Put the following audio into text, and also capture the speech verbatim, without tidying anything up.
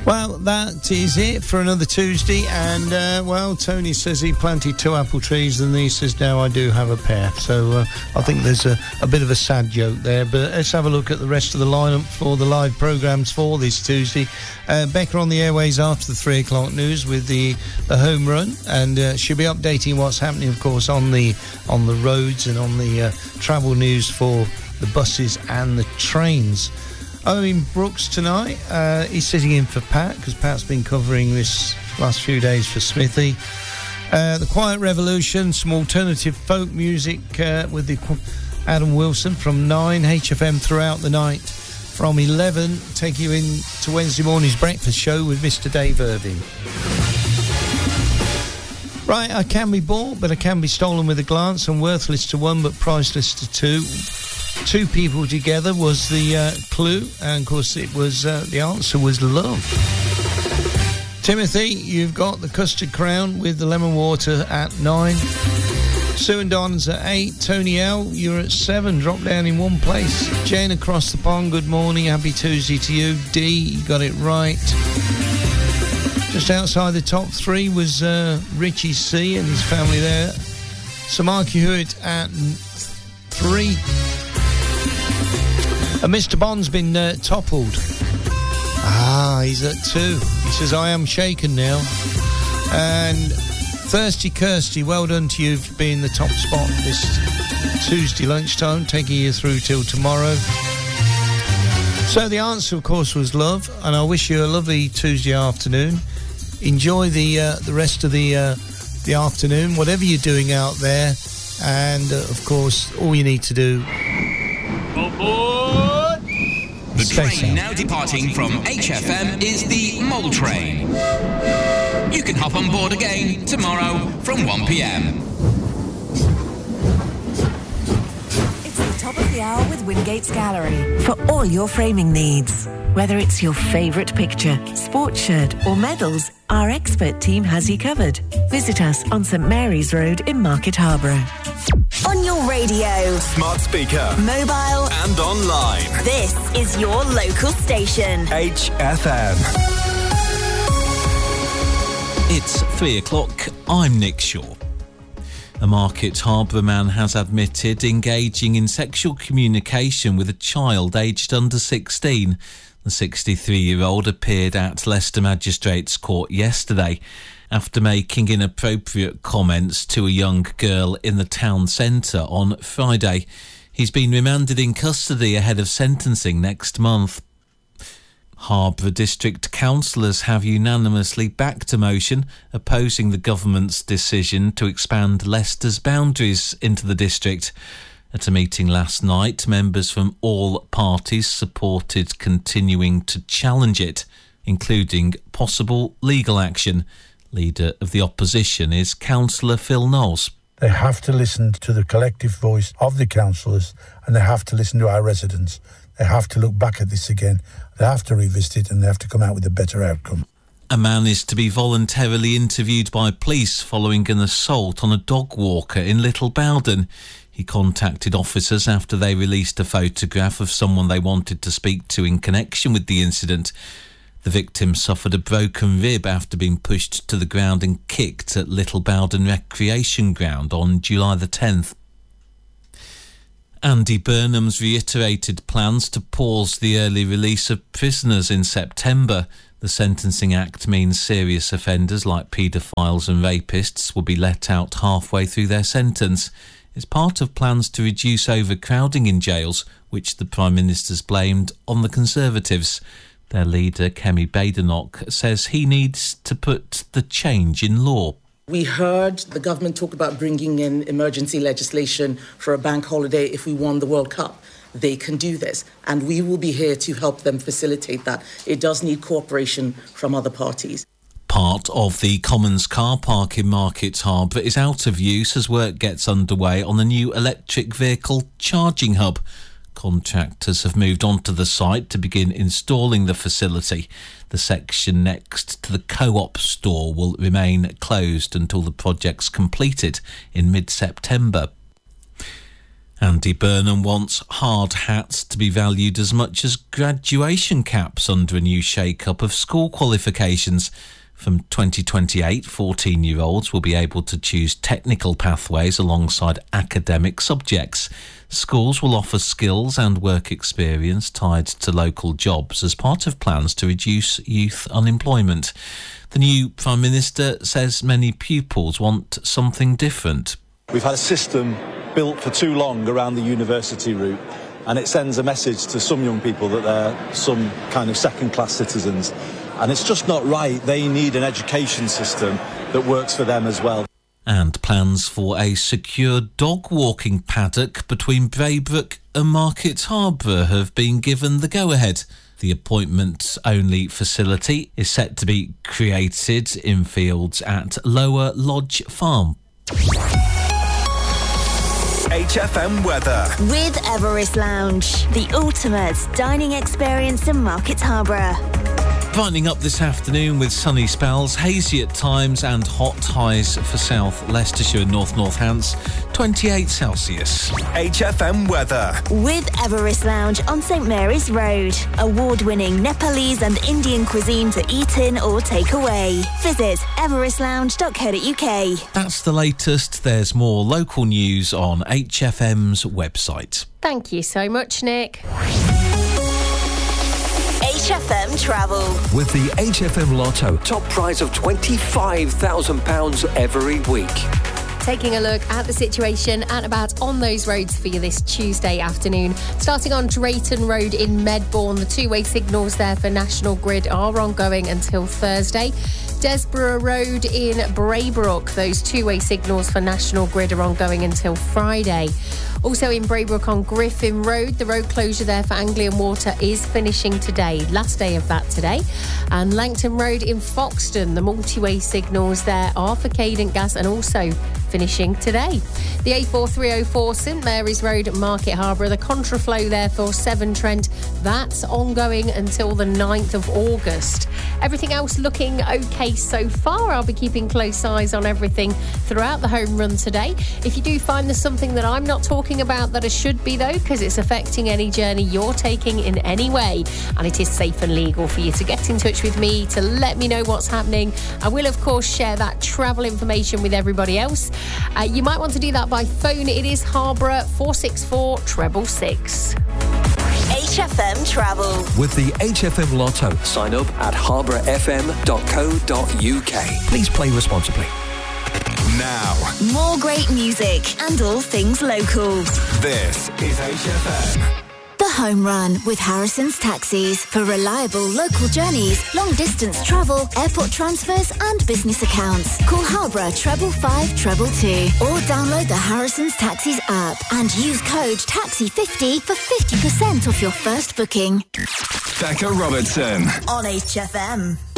Well, that is it for another Tuesday, and, uh, well, Tony says he planted two apple trees, and he says, now I do have a pair. So uh, I think there's a, a bit of a sad joke there, but let's have a look at the rest of the lineup for the live programmes for this Tuesday. Uh, Becca on the airways after the three o'clock news with the, the home run, and uh, she'll be updating what's happening, of course, on the, on the roads and on the uh, travel news for the buses and the trains. Owen Brooks tonight, uh, he's sitting in for Pat, because Pat's been covering this last few days for Smithy. Uh, the Quiet Revolution, some alternative folk music uh, with the Adam Wilson from nine, H F M throughout the night from eleven, take you in to Wednesday morning's breakfast show with Mister Dave Irving. Right, I can be bought, but I can be stolen with a glance, and worthless to one, but priceless to two. Two people together was the uh, clue, and of course it was uh, the answer was love. Timothy, you've got the custard crown with the lemon water at nine. Sue and Don's at eight. Tony L, you're at seven, drop down in one place. Jane across the pond, good morning, happy Tuesday to you. D, you got it right. Just outside the top three was uh, Richie C and his family there. Sir Marky Hewitt at three. And Mister Bond's been uh, toppled. Ah, he's at two. He says, I am shaken now. And Thirsty Kirsty, well done to you for being the top spot this Tuesday lunchtime, taking you through till tomorrow. So the answer, of course, was love, and I wish you a lovely Tuesday afternoon. Enjoy the uh, the rest of the uh, the afternoon, whatever you're doing out there. And, uh, of course, all you need to do... The train now departing from H F M is the Mole Train. You can hop on board again tomorrow from one p m. It's the top of the hour with Wingate's Gallery for all your framing needs. Whether it's your favourite picture, sports shirt or medals, our expert team has you covered. Visit us on St Mary's Road in Market Harborough. On your radio, smart speaker, mobile and online. This is your local station. H F M. It's three o'clock. I'm Nick Shaw. A Market Harborough man has admitted engaging in sexual communication with a child aged under sixteen. The sixty-three-year-old appeared at Leicester Magistrates Court yesterday after making inappropriate comments to a young girl in the town centre on Friday. He's been remanded in custody ahead of sentencing next month. Harborough District councillors have unanimously backed a motion opposing the government's decision to expand Leicester's boundaries into the district. At a meeting last night, members from all parties supported continuing to challenge it, including possible legal action. Leader of the opposition is Councillor Phil Knowles. They have to listen to the collective voice of the councillors, and they have to listen to our residents. They have to look back at this again. They have to revisit it, and they have to come out with a better outcome. A man is to be voluntarily interviewed by police following an assault on a dog walker in Little Bowden. He contacted officers after they released a photograph of someone they wanted to speak to in connection with the incident. The victim suffered a broken rib after being pushed to the ground and kicked at Little Bowden Recreation Ground on July the tenth. Andy Burnham's reiterated plans to pause the early release of prisoners in September. The Sentencing Act means serious offenders like paedophiles and rapists will be let out halfway through their sentence. It's part of plans to reduce overcrowding in jails, which the Prime Minister's blamed on the Conservatives. Their leader, Kemi Badenoch, says he needs to put the change in law. We heard the government talk about bringing in emergency legislation for a bank holiday if we won the World Cup. They can do this, and we will be here to help them facilitate that. It does need cooperation from other parties. Part of the Commons car park in Market Harborough is out of use as work gets underway on a new electric vehicle charging hub. Contractors have moved onto the site to begin installing the facility. The section next to the Co-op store will remain closed until the project's completed in mid-September. Andy Burnham wants hard hats to be valued as much as graduation caps under a new shake-up of school qualifications. From twenty twenty-eight, fourteen-year-olds will be able to choose technical pathways alongside academic subjects. Schools will offer skills and work experience tied to local jobs as part of plans to reduce youth unemployment. The new Prime Minister says many pupils want something different. We've had a system built for too long around the university route, and it sends a message to some young people that they're some kind of second-class citizens. And it's just not right. They need an education system that works for them as well. And plans for a secure dog-walking paddock between Braybrook and Market Harborough have been given the go-ahead. The appointment-only facility is set to be created in fields at Lower Lodge Farm. H F M weather. With Everest Lounge, the ultimate dining experience in Market Harborough. Brightening up this afternoon with sunny spells, hazy at times and hot highs for South Leicestershire and North Northants, twenty-eight Celsius. H F M weather. With Everest Lounge on St Mary's Road. Award-winning Nepalese and Indian cuisine to eat in or take away. Visit everest lounge dot co dot uk. That's the latest. There's more local news on H F M's website. Thank you so much, Nick. H F M Travel. With the H F M Lotto, top prize of twenty-five thousand pounds every week. Taking a look at the situation and about on those roads for you this Tuesday afternoon. Starting on Drayton Road in Medbourne, the two-way signals there for National Grid are ongoing until Thursday. Desborough Road in Braybrook, those two-way signals for National Grid are ongoing until Friday. Also in Braybrook on Griffin Road, the road closure there for Anglian Water is finishing today. Last day of that today. And Langton Road in Foxton, the multi-way signals there are for Cadent Gas and also finishing today. The A four three oh four St Mary's Road, Market Harborough, the contraflow there for Severn Trent, that's ongoing until the ninth of August. Everything else looking okay so far. I'll be keeping close eyes on everything throughout the home run today. If you do find there's something that I'm not talking about that I should be though, because it's affecting any journey you're taking in any way, and it is safe and legal for you to get in touch with me to let me know what's happening. I will of course share that travel information with everybody else. Uh, you might want to do that by phone. It is Harborough four six four six six six. H F M Travel. With the H F M Lotto, sign up at harborough f m dot co dot u k. Please play responsibly. Now, more great music and all things local. This is H F M. The Home Run with Harrison's Taxis for reliable local journeys, long distance travel, airport transfers and business accounts. Call Harborough treble five treble two or download the Harrison's Taxis app and use code taxi fifty for fifty percent off your first booking. Becca Robertson on H F M.